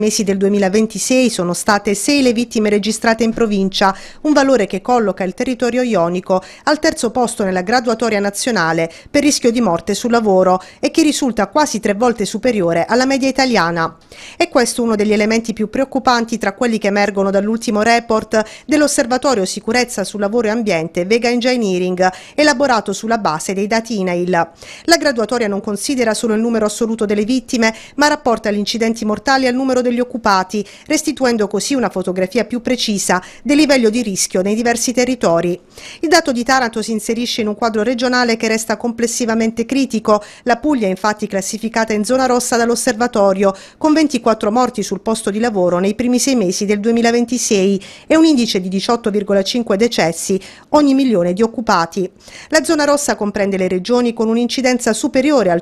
mesi del 2026 sono state 6 le vittime registrate in provincia, un valore che colloca il territorio ionico al terzo posto nella graduatoria nazionale per rischio di morte sul lavoro e che risulta quasi 3 volte superiore alla media italiana. E questo è uno degli elementi più preoccupanti tra quelli che emergono dall'ultimo report dell'Osservatorio Sicurezza sul Lavoro e Ambiente Vega Engineering, elaborato sulla base dei dati INAIL. La graduatoria non considera solo il numero assoluto delle vittime, ma rapporta gli incidenti mortali al numero degli occupati, restituendo così una fotografia più precisa del livello di rischio nei diversi territori. Il dato di Taranto si inserisce in un quadro regionale che resta complessivamente critico. La Puglia è infatti classificata in zona rossa dall'osservatorio, con 24 morti sul posto di lavoro nei primi 6 mesi del 2026 e un indice di 18,5 decessi ogni milione di occupati. La zona rossa comprende le regioni con un'incidenza superiore al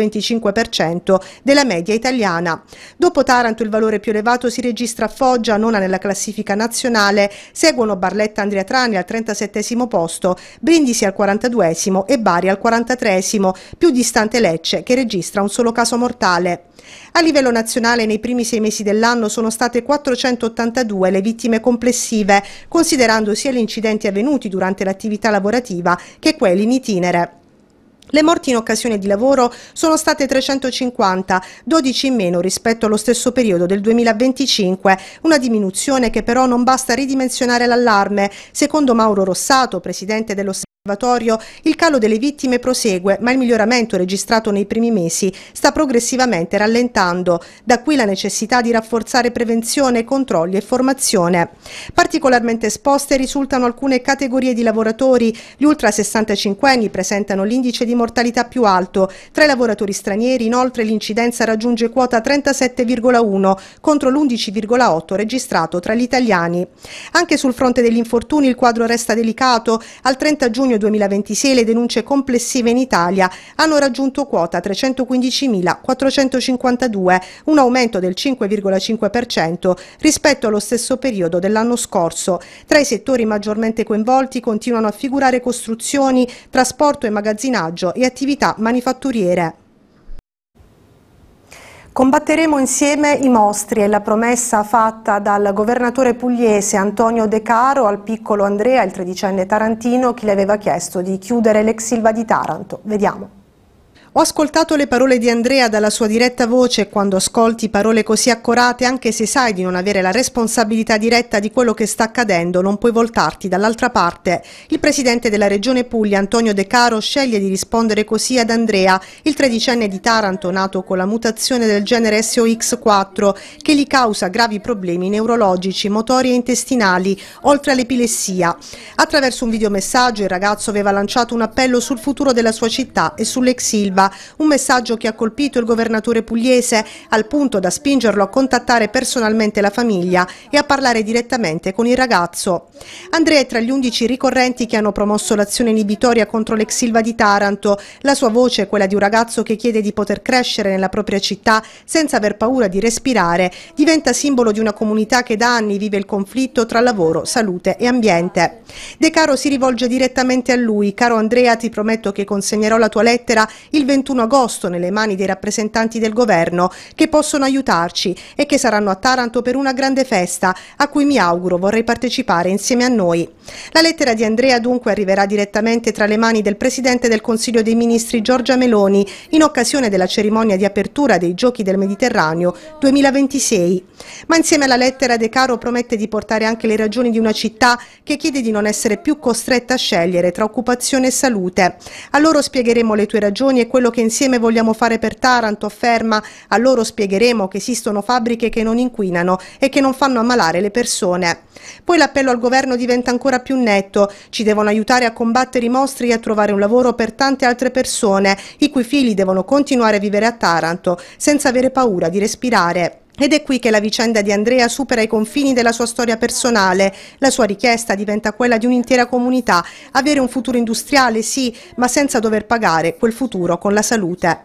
125% della media italiana. Dopo Taranto il valore più elevato si registra a Foggia, nona nella classifica nazionale, seguono Barletta Andria-Trani al 37° posto, Brindisi al 42° e Bari al 43°, più distante Lecce che registra un solo caso mortale. A livello nazionale nei primi 6 mesi dell'anno sono state 482 le vittime complessive, considerando sia gli incidenti avvenuti durante l'attività lavorativa che quelli in itinere. Le morti in occasione di lavoro sono state 350, 12 in meno rispetto allo stesso periodo del 2025, una diminuzione che però non basta a ridimensionare l'allarme. Secondo Mauro Rossato, presidente dell'Osservatorio, il calo delle vittime prosegue, ma il miglioramento registrato nei primi mesi sta progressivamente rallentando. Da qui la necessità di rafforzare prevenzione, controlli e formazione. Particolarmente esposte risultano alcune categorie di lavoratori. Gli ultra 65enni presentano l'indice di mortalità più alto. Tra i lavoratori stranieri, inoltre, l'incidenza raggiunge quota 37,1 contro l'11,8 registrato tra gli italiani. Anche sul fronte degli infortuni il quadro resta delicato. Al 30 giugno 2026 le denunce complessive in Italia hanno raggiunto quota 315.452, un aumento del 5,5% rispetto allo stesso periodo dell'anno scorso. Tra i settori maggiormente coinvolti continuano a figurare costruzioni, trasporto e magazzinaggio e attività manifatturiere. Combatteremo insieme i mostri, è la promessa fatta dal governatore pugliese Antonio De Caro al piccolo Andrea, il 13enne tarantino, che le aveva chiesto di chiudere l'ex Ilva di Taranto. Vediamo. Ho ascoltato le parole di Andrea dalla sua diretta voce. Quando ascolti parole così accorate, anche se sai di non avere la responsabilità diretta di quello che sta accadendo, non puoi voltarti dall'altra parte. Il presidente della regione Puglia, Antonio De Caro, sceglie di rispondere così ad Andrea, il 13enne di Taranto nato con la mutazione del genere SOX4 che gli causa gravi problemi neurologici, motori e intestinali, oltre all'epilessia. Attraverso un videomessaggio il ragazzo aveva lanciato un appello sul futuro della sua città e sull'ex Ilva. Un messaggio che ha colpito il governatore pugliese al punto da spingerlo a contattare personalmente la famiglia e a parlare direttamente con il ragazzo. Andrea è tra gli 11 ricorrenti che hanno promosso l'azione inibitoria contro l'ex Ilva di Taranto. La sua voce è quella di un ragazzo che chiede di poter crescere nella propria città senza aver paura di respirare. Diventa simbolo di una comunità che da anni vive il conflitto tra lavoro, salute e ambiente. De Caro si rivolge direttamente a lui. Caro Andrea, ti prometto che consegnerò la tua lettera il 21 agosto nelle mani dei rappresentanti del governo che possono aiutarci e che saranno a Taranto per una grande festa a cui mi auguro vorrei partecipare insieme a noi. La lettera di Andrea dunque arriverà direttamente tra le mani del Presidente del Consiglio dei Ministri Giorgia Meloni in occasione della cerimonia di apertura dei Giochi del Mediterraneo 2026. Ma insieme alla lettera De Caro promette di portare anche le ragioni di una città che chiede di non essere più costretta a scegliere tra occupazione e salute. A loro spiegheremo le tue ragioni e quello che insieme vogliamo fare per Taranto, afferma. A loro spiegheremo che esistono fabbriche che non inquinano e che non fanno ammalare le persone. Poi l'appello al governo diventa ancora più netto. Ci devono aiutare a combattere i mostri e a trovare un lavoro per tante altre persone, i cui figli devono continuare a vivere a Taranto senza avere paura di respirare. Ed è qui che la vicenda di Andrea supera i confini della sua storia personale. La sua richiesta diventa quella di un'intera comunità, avere un futuro industriale sì, ma senza dover pagare quel futuro con la salute.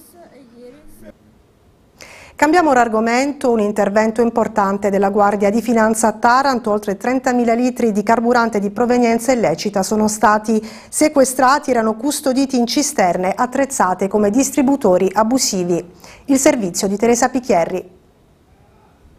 Cambiamo argomento, un intervento importante della Guardia di Finanza a Taranto. Oltre 30.000 litri di carburante di provenienza illecita sono stati sequestrati, erano custoditi in cisterne attrezzate come distributori abusivi. Il servizio di Teresa Picchierri.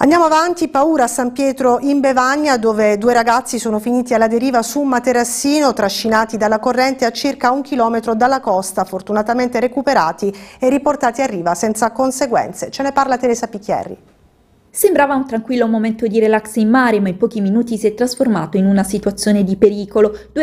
Andiamo avanti, paura a San Pietro in Bevagna, dove 2 ragazzi sono finiti alla deriva su un materassino, trascinati dalla corrente a circa 1 chilometro dalla costa, fortunatamente recuperati e riportati a riva senza conseguenze. Ce ne parla Teresa Picchierri. Sembrava un tranquillo momento di relax in mare, ma in pochi minuti si è trasformato in una situazione di pericolo. 2